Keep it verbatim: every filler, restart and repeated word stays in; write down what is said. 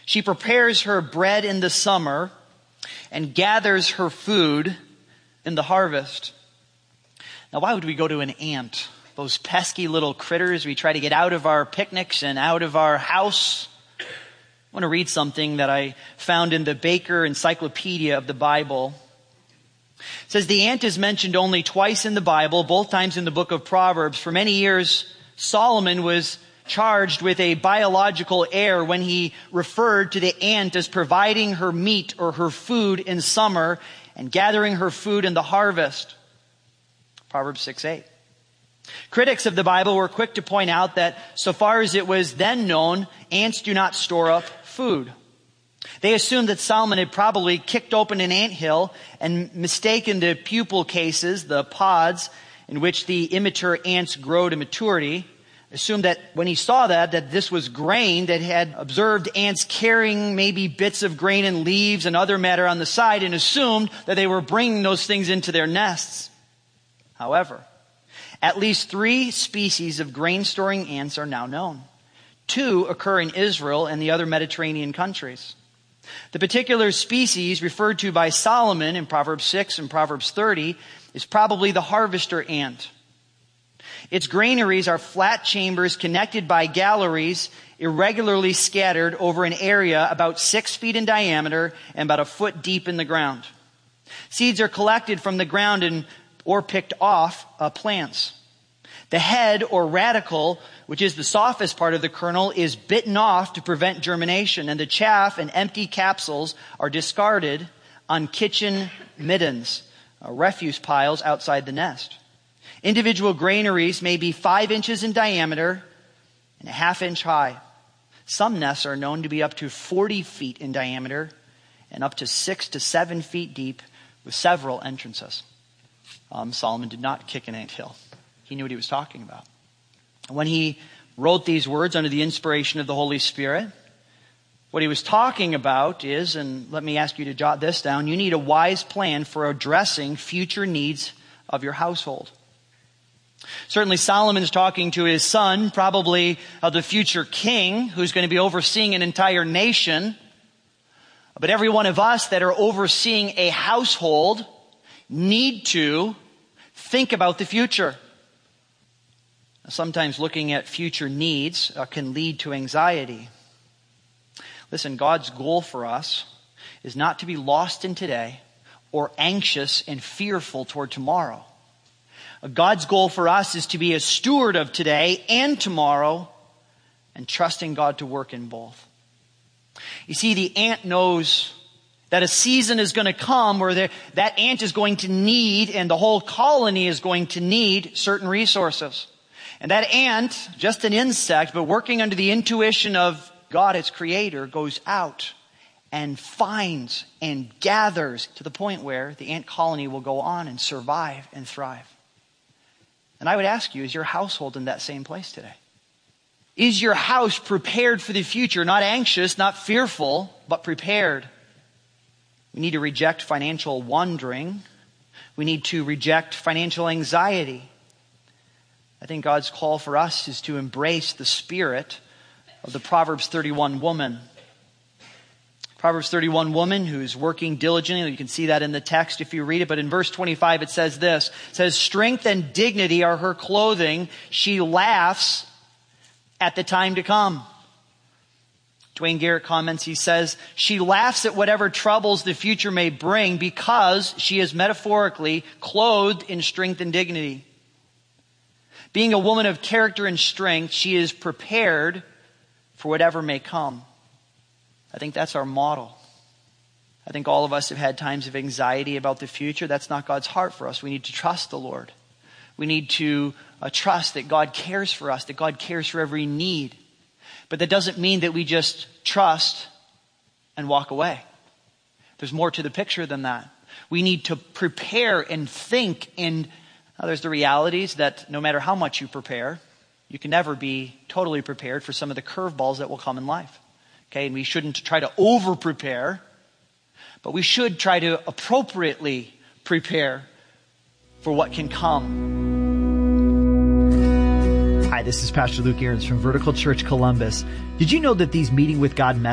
She prepares her bread in the summer and gathers her food in the harvest. Now, why would we go to an ant? Those pesky little critters we try to get out of our picnics and out of our house. I want to read something that I found in the Baker Encyclopedia of the Bible. It says the ant is mentioned only twice in the Bible, both times in the book of Proverbs. For many years, Solomon was charged with a biological error when he referred to the ant as providing her meat or her food in summer and gathering her food in the harvest. Proverbs six eight. Critics of the Bible were quick to point out that so far as it was then known, ants do not store up food. They assumed that Solomon had probably kicked open an anthill and mistaken the pupal cases, the pods, in which the immature ants grow to maturity. Assumed that when he saw that, that this was grain, that he had observed ants carrying maybe bits of grain and leaves and other matter on the side, and assumed that they were bringing those things into their nests. However, at least three species of grain-storing ants are now known. Two occur in Israel and the other Mediterranean countries. The particular species referred to by Solomon in Proverbs six and Proverbs thirty is probably the harvester ant. Its granaries are flat chambers connected by galleries irregularly scattered over an area about six feet in diameter and about a foot deep in the ground. Seeds are collected from the ground and or picked off uh, plants. The head or radicle, which is the softest part of the kernel, is bitten off to prevent germination, and the chaff and empty capsules are discarded on kitchen middens, uh, refuse piles outside the nest. Individual granaries may be five inches in diameter and a half inch high. Some nests are known to be up to forty feet in diameter and up to six to seven feet deep with several entrances. Um, Solomon did not kick an anthill. He knew what he was talking about. When he wrote these words under the inspiration of the Holy Spirit, what he was talking about is, and let me ask you to jot this down, you need a wise plan for addressing future needs of your household. Certainly Solomon is talking to his son, probably of the future king, who's going to be overseeing an entire nation. But every one of us that are overseeing a household need to think about the future. Sometimes looking at future needs uh, can lead to anxiety. Listen, God's goal for us is not to be lost in today or anxious and fearful toward tomorrow. Uh, God's goal for us is to be a steward of today and tomorrow and trusting God to work in both. You see, the ant knows that a season is going to come where there, that ant is going to need, and the whole colony is going to need, certain resources. And that ant, just an insect, but working under the intuition of God, its creator, goes out and finds and gathers to the point where the ant colony will go on and survive and thrive. And I would ask you, is your household in that same place today? Is your house prepared for the future? Not anxious, not fearful, but prepared. We need to reject financial wandering. We need to reject financial anxiety. I think God's call for us is to embrace the spirit of the Proverbs thirty-one woman. Proverbs thirty-one woman who's working diligently. You can see that in the text if you read it. But in verse twenty-five it says this. It says, strength and dignity are her clothing. She laughs at the time to come. Dwayne Garrett comments, he says, she laughs at whatever troubles the future may bring because she is metaphorically clothed in strength and dignity. Being a woman of character and strength, she is prepared for whatever may come. I think that's our model. I think all of us have had times of anxiety about the future. That's not God's heart for us. We need to trust the Lord. We need to uh, trust that God cares for us, that God cares for every need. But that doesn't mean that we just trust and walk away. There's more to the picture than that. We need to prepare and think. And now there's the realities that no matter how much you prepare, you can never be totally prepared for some of the curveballs that will come in life. Okay, and we shouldn't try to over-prepare, but we should try to appropriately prepare for what can come. Hi, this is Pastor Luke Ahrens from Vertical Church Columbus. Did you know that these Meeting with God messages